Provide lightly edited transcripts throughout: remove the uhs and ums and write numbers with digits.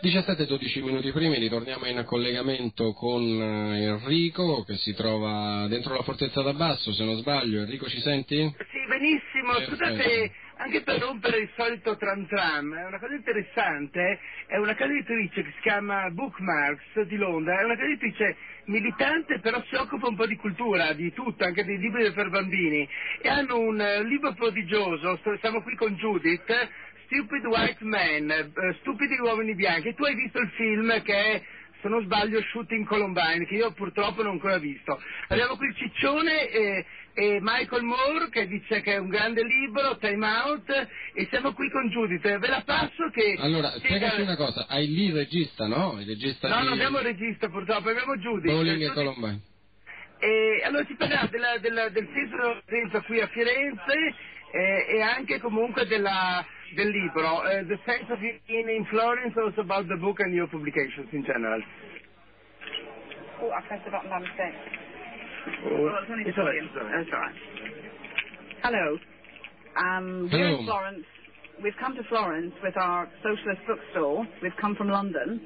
17-12 minuti prima ritorniamo in collegamento con Enrico che si trova dentro la Fortezza d'Abbasso, se non sbaglio. Enrico, ci senti? Sì, benissimo. Perfetto. Scusate, anche per rompere il solito tram, è una cosa interessante, è una casa editrice che si chiama Bookmarks di Londra, è una casa editrice militante, però si occupa un po' di cultura, di tutto, anche dei libri per bambini, e hanno un libro prodigioso, siamo qui con Judith, Stupid White Men, stupidi uomini bianchi. Tu hai visto il film che è, se non sbaglio, Shooting Columbine, che io purtroppo non ho ancora visto. Abbiamo qui Ciccione e Michael Moore che dice che è un grande libro, Time Out, e siamo qui con Judith. Ve la passo che... Allora, spiegaci una cosa, hai lì il regista, no? Il regista No, non abbiamo il regista purtroppo, abbiamo Judith. Bowling e Columbine. E allora si parlerà del film qui a Firenze e anche comunque del libro, The Sense of in Florence, also about the book and your publications in general. Oh, I pressed the button by mistake. Oh, It's only it's the all right, volume. it's all right. That's all right. Hello. We're Hello. in Florence. We've come to Florence with our socialist bookstore. We've come from London.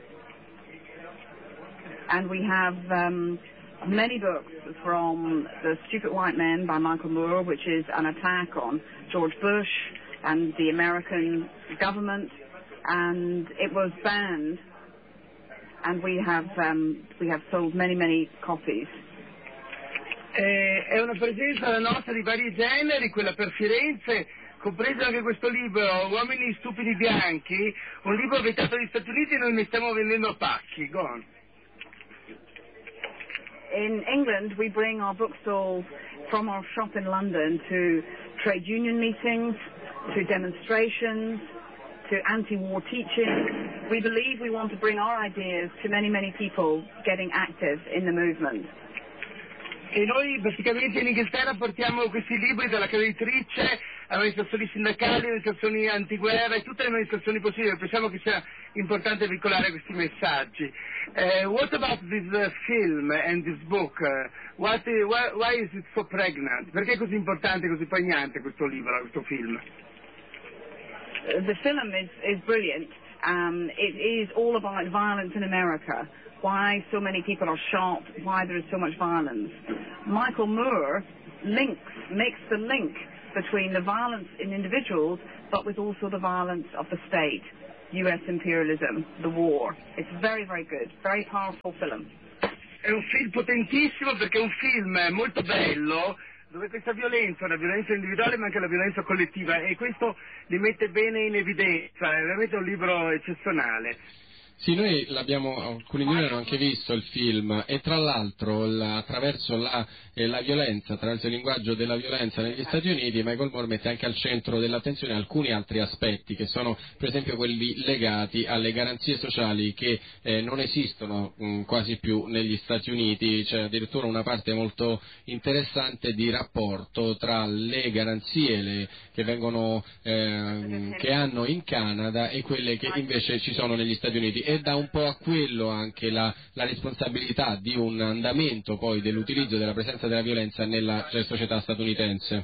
And we have many books from The Stupid White Men by Michael Moore, which is an attack on George Bush and the American government, and it was banned, and we have sold many copies. È una presenza la nostra di vari generi, quella per Firenze, compreso anche questo libro, Uomini stupidi bianchi, un libro vietato negli Stati Uniti e noi ne stiamo vendendo a pacchi. Go on. In England, we bring our bookstalls from our shop in London to trade union meetings, to demonstrations, to anti-war teaching. We believe we want to bring our ideas to many people getting active in the movement. E noi praticamente in Inghilterra portiamo questi libri dalla casa editrice a manifestazioni sindacali, manifestazioni antiguerra e tutte le manifestazioni possibili. Pensiamo che sia importante veicolare questi messaggi. What about this film and this book? Why is it so pregnant? Perché è così importante, così poignante questo libro, questo film? The film is brilliant. It is all about violence in America. Why so many people are shot, why there is so much violence. Michael Moore makes the link between the violence in individuals, but with also the violence of the state, US imperialism, the war. It's very good, very powerful film. È un film potentissimo perché è un film molto bello, dove questa violenza, una violenza individuale ma anche la violenza collettiva, e questo li mette bene in evidenza, è veramente un libro eccezionale. Sì, noi alcuni di noi hanno anche visto il film e tra l'altro attraverso la violenza, attraverso il linguaggio della violenza negli Stati Uniti, Michael Moore mette anche al centro dell'attenzione alcuni altri aspetti che sono per esempio quelli legati alle garanzie sociali che non esistono quasi più negli Stati Uniti. C'è addirittura una parte molto interessante di rapporto tra le garanzie che vengono che hanno in Canada e quelle che invece ci sono negli Stati Uniti, e dà un po' a quello anche la responsabilità di un andamento poi dell'utilizzo della presenza della violenza nella società statunitense.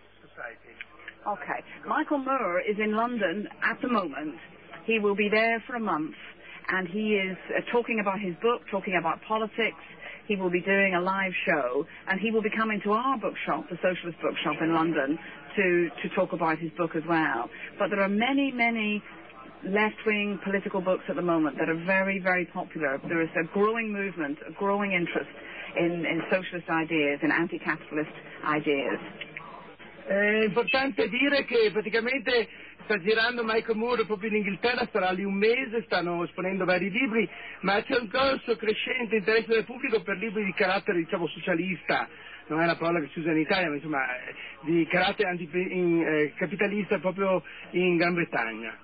Okay. Michael Moore is in London at the moment. He will be there for a month, and he is talking about his book, talking about politics. He will be doing a live show, and he will be coming to our bookshop, the Socialist Bookshop in London, to talk about his book as well. But there are many left-wing political books at the moment that are very popular. There is a growing movement, a growing interest in socialist ideas, in anti-capitalist ideas. È importante dire che praticamente sta girando Michael Moore proprio in Inghilterra, sarà lì un mese, stanno esponendo vari libri, ma c'è un corso crescente interesse del pubblico per libri di carattere, diciamo, socialista, non è una parola che si usa in Italia, ma insomma di carattere capitalista proprio in Gran Bretagna.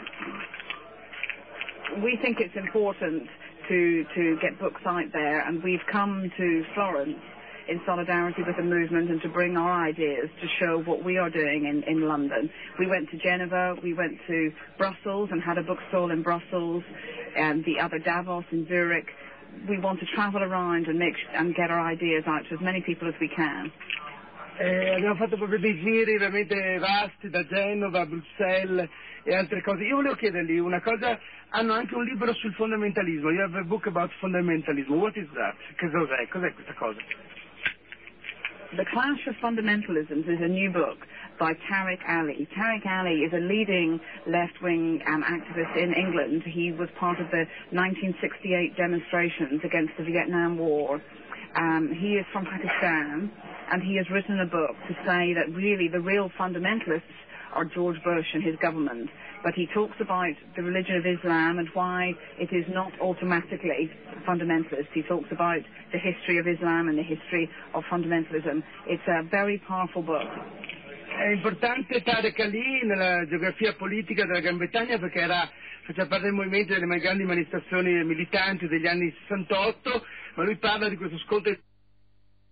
We think it's important to get books out there, and we've come to Florence in solidarity with the movement and to bring our ideas to show what we are doing in London. We went to Geneva, we went to Brussels and had a bookstall in Brussels, and the other Davos in Zurich. We want to travel around and get our ideas out to as many people as we can. Abbiamo fatto proprio dei giri veramente vasti da Genova a Bruxelles e altre cose. Io volevo chiedergli una cosa, hanno anche un libro sul fondamentalismo, you have a book about fundamentalism, what is that? Che cos'è? Cos'è questa cosa? The Clash of Fundamentalisms is a new book by Tariq Ali. Tariq Ali is a leading left-wing activist in England. He was part of the 1968 demonstrations against the Vietnam War. He is from Pakistan, and he has written a book to say that really the real fundamentalists are George Bush and his government. But he talks about the religion of Islam and why it is not automatically fundamentalist. He talks about the history of Islam and the history of fundamentalism. It's a very powerful book. È importante Tariq Ali nella geografia politica della Gran Bretagna perché faceva parte del movimento delle grandi manifestazioni militanti degli anni 68, ma lui parla di questo scontro